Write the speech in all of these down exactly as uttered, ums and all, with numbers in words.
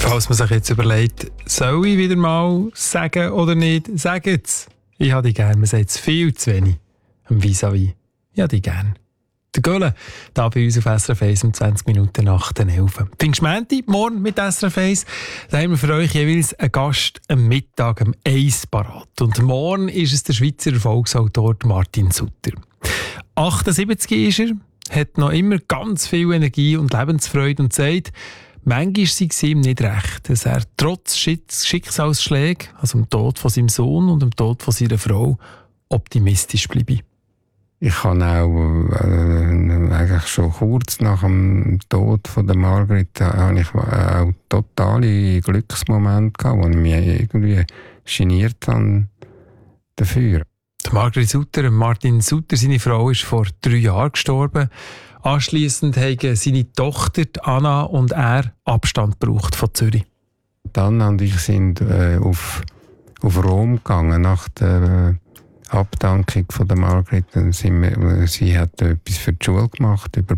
Falls man sich jetzt überlegt, soll ich wieder mal sagen oder nicht, sagt es. Ich habe die gerne, man sagt es viel zu wenig. Am Vis-à-vis. Ich habe die gerne. Der Gölle, hier bei uns auf S R F eins um zwanzig Minuten nach den elf. Pfingstmänti, morgen mit S R F eins. Da haben wir für euch jeweils einen Gast am Mittag am eins parat. Und morgen ist es der Schweizer Erfolgsautor Martin Sutter. achtundsiebzig ist er, hat noch immer ganz viel Energie und Lebensfreude und sagt, manchmal sei es ihm nicht recht, dass er trotz Schicksalsschlägen, also dem Tod von seinem Sohn und dem Tod von seiner Frau, optimistisch bleibe. Ich habe auch äh, eigentlich schon kurz nach dem Tod von der Margrit habe ich auch totale Glücksmomente gehabt, wo ich mich irgendwie geniert habe dafür. Die Margrit Sutter, Martin Sutter, seine Frau, ist vor drei Jahren gestorben. Anschliessend haben seine Tochter Anna und er Abstand gebraucht von Zürich. Anna und ich sind äh, auf, auf Rom gegangen nach der Abdankung von der Margrit. Sind wir, sie hat etwas für die Schule gemacht über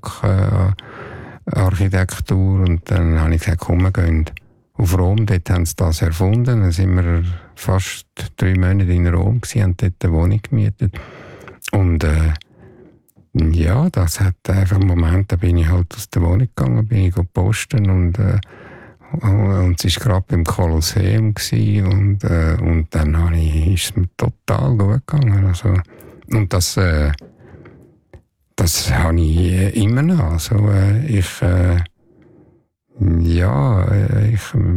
Barockarchitektur äh, und dann habe ich gesagt, komm, wir gehen auf Rom. Dort haben sie das erfunden. Dann sind wir fast drei Monate in Rom gewesen, haben dort eine Wohnung gemietet. Und äh, ja, das hat einfach einen Moment, da bin ich halt aus der Wohnung gegangen, bin ich posten und äh, und es war gerade beim Kolosseum und, äh, und dann habe ich, ist es mir total gut gegangen. Also, und das, äh, das habe ich immer noch. Also, äh, ich, äh, ja, ich, äh,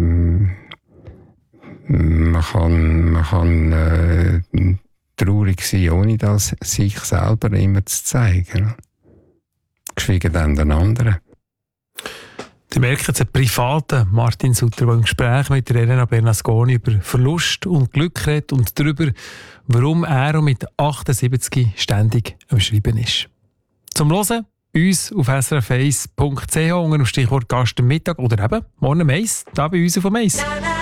man kann, man kann äh, traurig sein, ohne das sich selber immer zu zeigen. Geschwiegen dann den anderen. Sie merken jetzt einen privaten Martin Sutter, der im Gespräch mit Elena Bernasconi über Verlust und Glück redet und darüber, warum er auch mit achtundsiebzig ständig am Schreiben ist. Zum Hören uns auf s r f eins punkt c h unter dem Stichwort Gast am Mittag oder eben morgen um eins, hier bei uns auf dem eins.